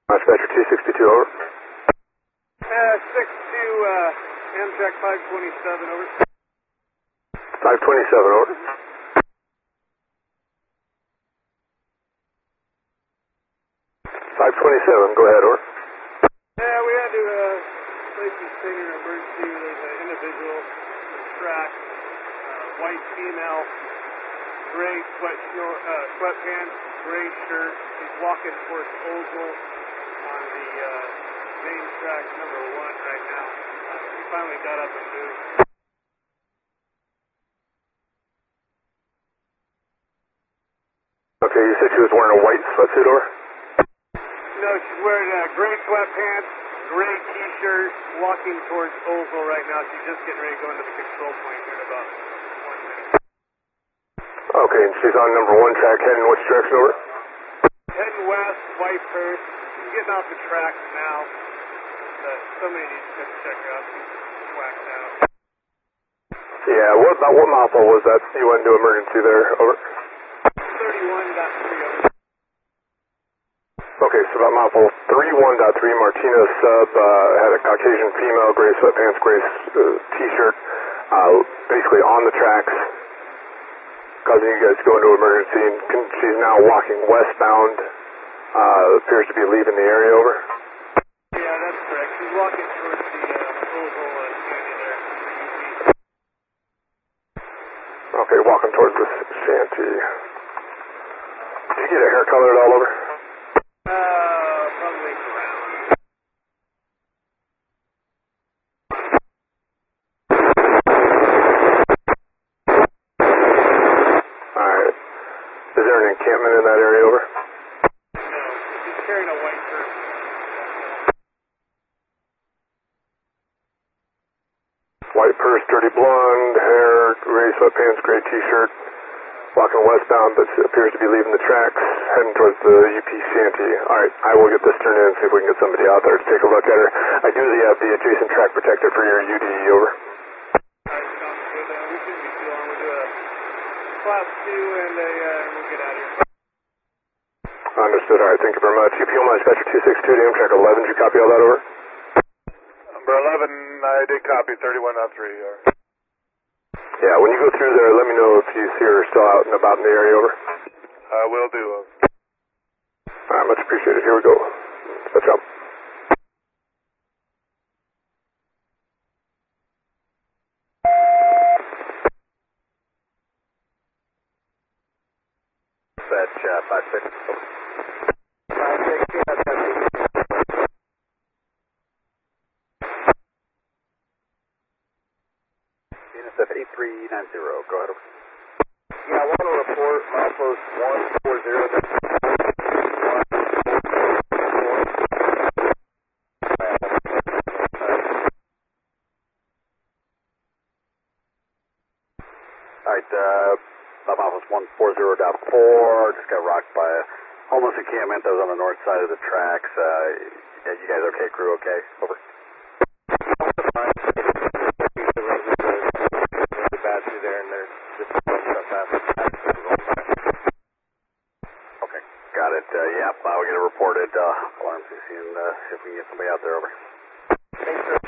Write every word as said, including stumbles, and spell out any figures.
Dispatcher two sixty-two, over. Uh, six two, uh, Amtrak five twenty-seven, over. five twenty-seven, over. five twenty-seven, go ahead, over. Yeah, we had to, uh, place this thing in an emergency. There's an individual in the track, uh, white female, gray sweat short, uh, sweatpants, gray shirt. He's walking towards Ogle on the, uh, main track number one right now. Uh, he finally got up and moved. Okay, you said she was wearing a white sweatsuit, over? No, she's wearing uh, gray sweatpants, gray t-shirt, walking towards Ogle right now. She's just getting ready to go into the control point here in about one minute. Okay, and she's on number one track, heading which direction, over? Heading west, white purse. She's getting off the track now. Uh, somebody needs to check her out. She's whacked out. Yeah, what about what mile was that? You went into emergency there, over? thirty-one point three, over. Okay, so about mile thirty-one point three, Martinez sub, uh, had a Caucasian female, gray sweatpants, gray uh, t-shirt, uh, basically on the tracks, causing you guys to go into emergency, and can, she's now walking westbound, uh, appears to be leaving the area, over? Yeah, that's correct. She's walking towards the uh, Ogle uh, canyon there. Okay, walking towards the shanty. Did you get a hair color at all, over? Uh, probably brown. Alright. Is there an encampment in that area, over? No, she's carrying a white purse. White purse, dirty blonde, hair, gray sweatpants, gray t-shirt, walking westbound, but appears to be leaving the tracks, heading towards the U P shanty. Alright, I will get this turned in and see if we can get somebody out there to take a look at her. I do have the adjacent track protector for your U D E, over. Alright, sounds good. Uh, we shouldn't be too long. We'll do a class two and a, uh, we'll get out of here. Understood, alright, thank you very much. U P O my dispatcher two sixty-two to Amtrak eleven, did you copy all that, over? Number eleven, I did copy thirty-one point three, over. Yeah, when you go through there, let me know if you see her still out and about in the area, over. I will do, over. Alright, much appreciated. Here we go. Let's go. Dispatch, uh, five six. five six, that's seventy. Unit eight three nine zero, go ahead, over. Yeah, I want to report milepost one four zero. Alright, uh, milepost one four zero point four, just got rocked by a homeless encampment that was on the north side of the tracks. Uh, yeah, you guys okay, crew okay? Over. There and they're just Okay, got it. Uh, yeah, I'll get it reported. Uh, alarm C C and uh, see if we can get somebody out there, over. Thanks, sir.